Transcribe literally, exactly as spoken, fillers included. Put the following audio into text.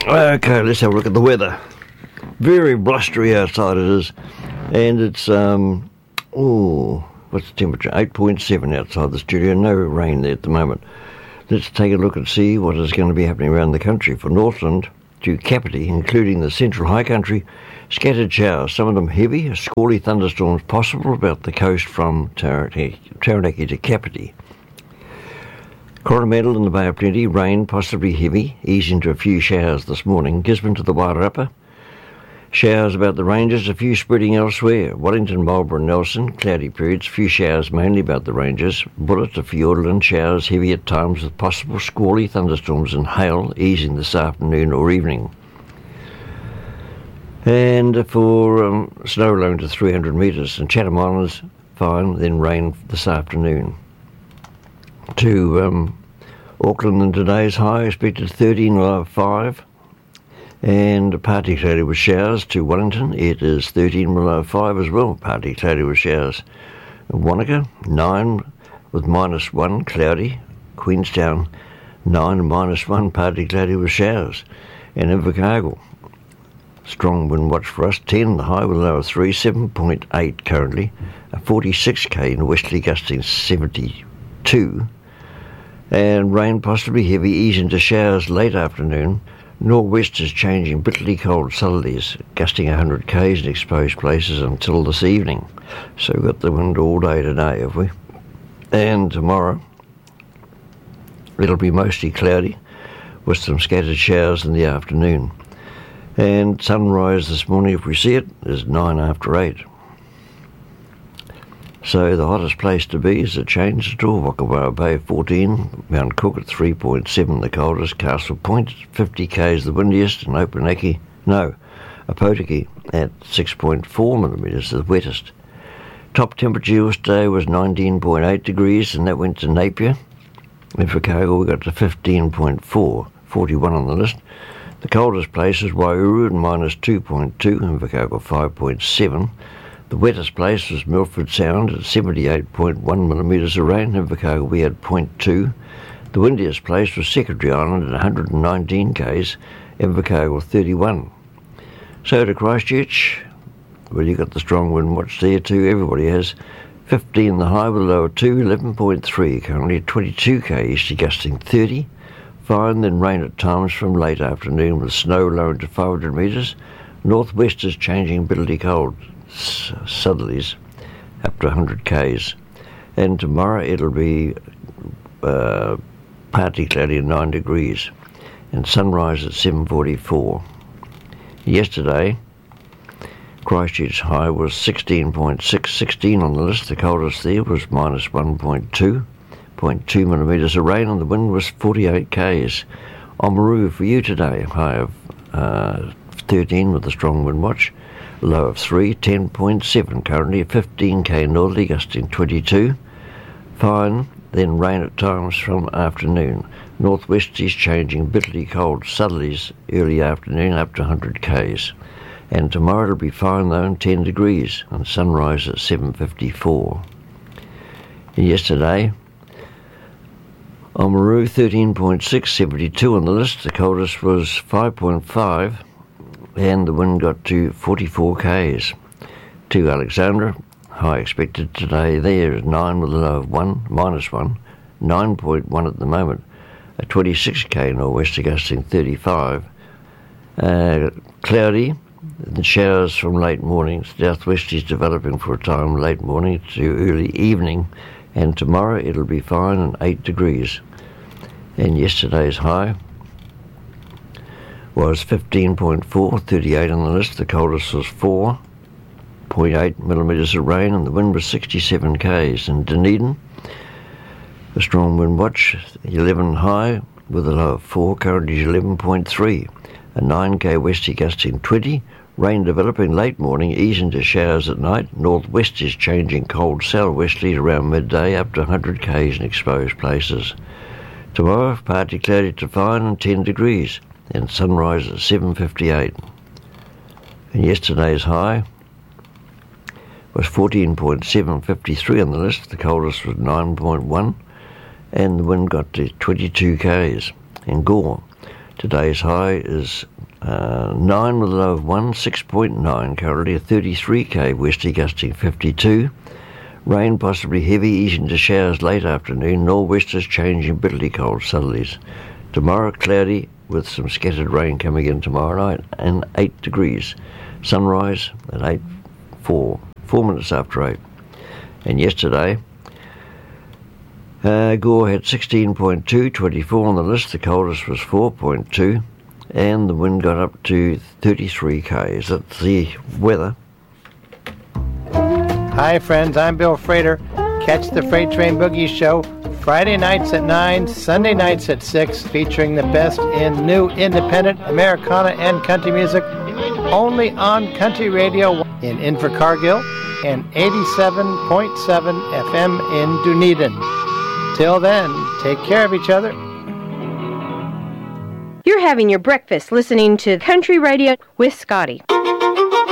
Okay, let's have a look at the weather. Very blustery outside it is, and it's, um, oh, what's the temperature? eight point seven outside the studio. No rain there at the moment. Let's take a look and see what is going to be happening around the country. For Northland to Kapiti, including the central high country, scattered showers, some of them heavy, squally thunderstorms possible about the coast from Taranaki, Taranaki to Kapiti. Coromandel in the Bay of Plenty, rain possibly heavy, easing to a few showers this morning. Gisborne to the Wairarapa, showers about the ranges, a few spreading elsewhere. Wellington, Marlborough and Nelson, cloudy periods, few showers mainly about the ranges. Bullet to Fiordland, showers heavy at times with possible squally thunderstorms and hail, easing this afternoon or evening. And for um, snow alone to three hundred metres, and Chatham Islands, fine, then rain this afternoon. To um, Auckland and today's high, expected thirteen, low of five. And partly cloudy with showers. To Wellington, it is thirteen, below five as well, partly cloudy with showers. Wanaka, nine with minus one, cloudy. Queenstown, nine, minus one, partly cloudy with showers. And Invercargill, strong wind watch for us, ten, the high with a low of three, seven point eight currently. A forty-six k in westerly gusting seventy-two. And rain possibly heavy, ease into showers late afternoon. Northwest is changing bitterly cold southerlies, gusting one hundred k's in exposed places until this evening. So we've got the wind all day today, have we? And tomorrow, it'll be mostly cloudy with some scattered showers in the afternoon. And sunrise this morning, if we see it, is nine after eight. So the hottest place to be is a change to Whakawara Bay fourteen, Mount Cook at three point seven the coldest, Castle Point fifty k's the windiest, and Opunaki, no, Opotiki at six point four millimetres the wettest. Top temperature yesterday was nineteen point eight degrees, and that went to Napier. And for Invercargill we got to fifteen point four, forty-one on the list. The coldest place is Wairuru at minus two point two, Invercargill five point seven. The wettest place was Milford Sound at seventy-eight point one millimetres of rain. In Invercargill we had zero point two. The windiest place was Secretary Island at one hundred nineteen k's. Invercargill thirty-one. So to Christchurch, well, you got the strong wind watch there too. Everybody has. fifteen the high with a low of two, eleven point three. Currently at twenty-two k easterly gusting thirty. Fine, then rain at times from late afternoon with snow low to five hundred metres. Northwest is changing bitterly cold southerlies up to one hundred k's, and tomorrow it'll be uh, partly cloudy at nine degrees, and sunrise at seven forty-four. Yesterday, Christchurch high was sixteen point six, sixteen on the list. The coldest there was minus one point two, zero point two millimetres of rain, and the wind was forty-eight k's. Oamaru for you today, high of uh, thirteen with a strong wind watch. Low of three, ten point seven currently, fifteen k northerly gusting twenty-two. Fine, then rain at times from afternoon. Northwest is changing bitterly cold southerlies early afternoon up to one hundred k's. And tomorrow it'll be fine though, and ten degrees, and sunrise at seven fifty-four. Yesterday, Oamaru thirteen point six, seventy-two on the list. The coldest was five point five. And the wind got to forty-four k's. To Alexandra, high expected today there is nine with a low of one, minus one, nine point one at the moment. A twenty-six k nor'wester gusting thirty-five. Uh, cloudy, the showers from late morning. Southwest is developing for a time late morning to early evening, and tomorrow it'll be fine and eight degrees. And yesterday's high was fifteen point four, thirty-eight on the list. The coldest was four point eight millimetres of rain, and the wind was sixty-seven k's. In Dunedin, a strong wind watch, eleven high with a low of four, currently eleven point three. A nine k westerly gusting twenty. Rain developing late morning, ease into showers at night. Northwest is changing cold southwesterly around midday up to one hundred k's in exposed places. Tomorrow, partly cloudy to fine and ten degrees. And sunrise at seven fifty-eight. And yesterday's high was fourteen point seven, fifty-three on the list. The coldest was nine point one, and the wind got to twenty-two k's. In Gore, Today's high is uh, nine with a low of one, six point nine currently, a thirty-three k westerly gusting fifty-two. Rain possibly heavy, easing to showers late afternoon. Nor'westers changing bitterly cold southerlies. Tomorrow cloudy with some scattered rain coming in tomorrow night and eight degrees. Sunrise at eight four, four minutes after eight. And yesterday, uh, Gore had sixteen point two, twenty-four on the list. The coldest was four point two, and the wind got up to thirty-three k's. That's the weather. Hi friends, I'm Bill Frater. Catch the Freight Train Boogie Show Friday nights at nine, Sunday nights at six, featuring the best in new independent Americana and country music, only on Country Radio in Invercargill and eighty-seven point seven F M in Dunedin. Till then, take care of each other. You're having your breakfast listening to Country Radio with Scotty.